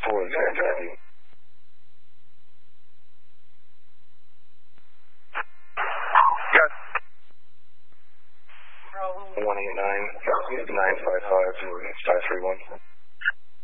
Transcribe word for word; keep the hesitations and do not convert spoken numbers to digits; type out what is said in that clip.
four is going to drive you. Yes. one eight nine, nine five five, five three one.